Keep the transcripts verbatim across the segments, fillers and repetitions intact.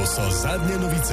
so zadnje novice.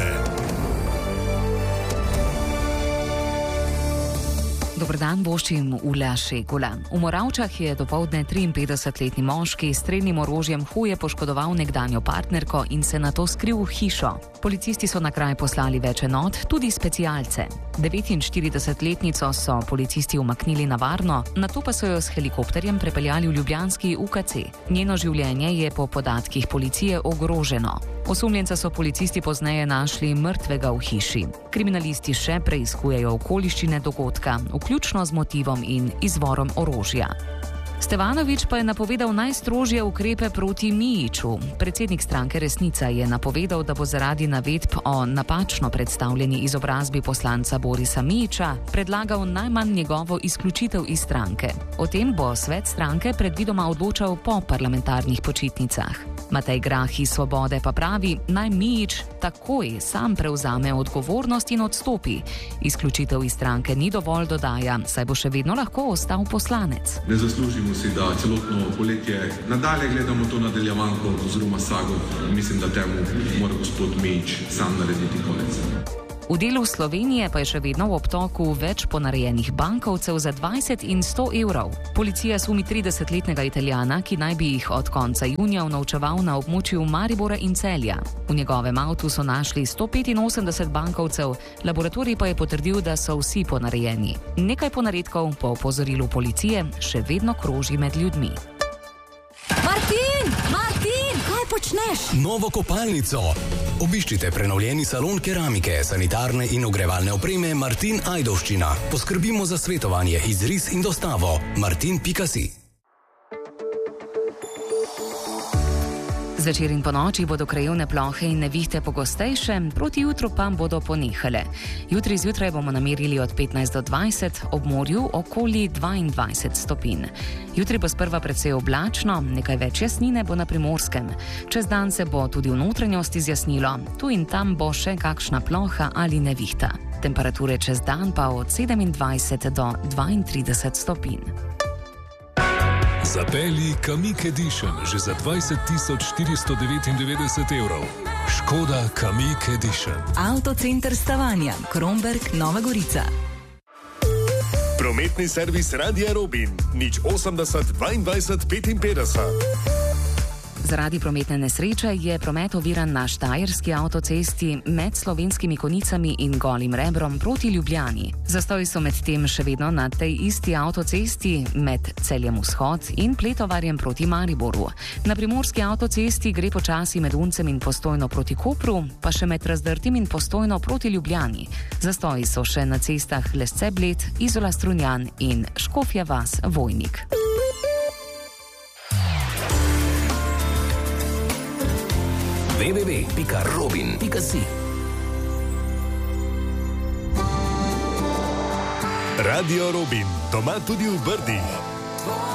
Dober dan, voščim Ula Šegula. V Moravčah je dopoldne triinpetdesetletni moški s strelnim orožjem huje poškodoval nekdanjo partnerko in se nato skril v hišo. Policisti so na kraj poslali več enot, tudi specialce. devetinštiridesetletnico so policisti umaknili na varno, nato pa so jo s helikopterjem prepeljali v ljubljanski U K C. Njeno življenje je po podatkih policije ogroženo. Osumljenca so policisti pozneje našli mrtvega v hiši. Kriminalisti še preiskujejo okoliščine dogodka, vključno z motivom in izvorom orožja. Stevanović pa je napovedal najstrožje ukrepe proti Mijiću. Predsednik stranke Resnica je napovedal, da bo zaradi navedb o napačno predstavljeni izobrazbi poslanca Borisa Mijića predlagal najmanj njegovo izključitev iz stranke. O tem bo svet stranke predvidoma odločal po parlamentarnih počitnicah. Matej Grah iz Svobode pa pravi, naj Mijić takoj sam prevzame odgovornost in odstopi. Izključitev iz stranke ni dovolj, dodaja, saj bo še vedno lahko ostal poslanec. Ne zaslužimo si, da celotno poletje nadalje gledamo to nadaljevanko oziroma sago. Mislim, da temu mora gospod Mijić sam narediti konec. V delu Slovenije pa je še vedno v obtoku več ponarejenih bankovcev za dvajset in sto evrov. Policija sumi tridesetletnega Italijana, ki naj bi jih od konca junija unovčeval na območju Maribora in Celja. V njegovem avtu so našli sto petinosemdeset bankovcev, laboratorij pa je potrdil, da so vsi ponarejeni. Nekaj ponaredkov po opozorilu policije še vedno kroži med ljudmi. Martin! Martin! Kaj počneš? Novo kopalnico. Obiščite prenovljeni salon keramike, sanitarne in ogrevalne opreme Martin Ajdovščina. Poskrbimo za svetovanje, izris in dostavo. martin pika si. Zvečer in ponoči bodo krajevne plohe in nevihte pogostejše, proti jutru pa bodo ponehale. Jutri zjutraj bomo namerili od petnajst do dvajset, ob morju okoli dvaindvajset stopinj. Jutri bo sprva precej oblačno, nekaj več jasnine bo na Primorskem. Čez dan se bo tudi v notranjosti zjasnilo, tu in tam bo še kakšna ploha ali nevihta. Temperature čez dan pa od sedemindvajset do dvaintrideset stopinj. Zapelji Kamiq Edition že za dvajset tisoč štiristo devetindevetdeset evrov. Škoda Kamiq Edition. Avtocenter Stavanja, Kromberk, Nova Gorica. Prometni servis Radia Robin. nič osemdeset dvaindvajset petinpetdeset. Zaradi prometne nesreče je promet oviran na Štajerski avtocesti med Slovenskimi Konjicami in Golim Rebrom proti Ljubljani. Zastoji so medtem še vedno na tej isti avtocesti med Celjem Vzhod in Pletovarjem proti Mariboru. Na Primorski avtocesti gre počasi med Uncem in Postojno proti Kopru, pa še med Razdrtim in Postojno proti Ljubljani. Zastoji so še na cestah Lesce Bled, Izola Strunjan in Škofja vas Vojnik. w w w pika robin pika si. Radio Robin, doma tudi v Brdih.